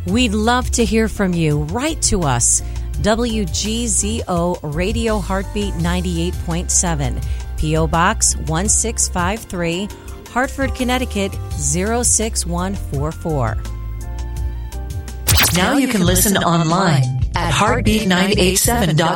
We'd love to hear from you. Write to us. WGZO Radio Heartbeat 98.7, P.O. Box 1653, Hartford, Connecticut 06144. Now you can listen online at heartbeat987.com.